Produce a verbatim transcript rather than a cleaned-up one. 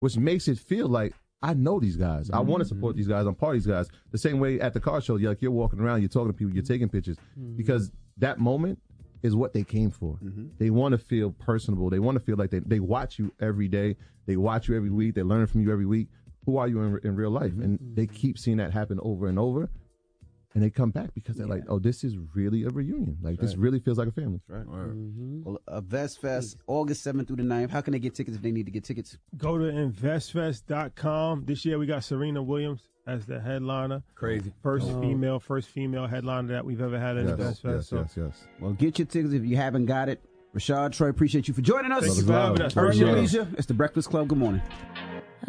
which makes it feel like I know these guys. Mm-hmm. I want to support these guys. I'm part of these guys. The same way at the car show, you're like you're walking around, you're talking to people, you're taking pictures, mm-hmm. because that moment is what they came for. Mm-hmm. They want to feel personable. They want to feel like they, they watch you every day. They watch you every week. They learn from you every week. Who are you in, in real life? Mm-hmm. And they keep seeing that happen over and over. And they come back because they're yeah. like, oh, this is really a reunion. Like, That's this right. really feels like a family. That's right. Mm-hmm. Well, uh, VestFest, August seventh through the ninth. How can they get tickets if they need to get tickets? Go to invest fest dot com. This year we got Serena Williams as the headliner. Crazy. First oh. female, first female headliner that we've ever had at yes, InvestFest. Yes, so. yes, yes. Well, get your tickets if you haven't got it. Rashad, Troy, appreciate you for joining us. Thank you for having us. Earn your leisure. It's the Breakfast Club. Good morning.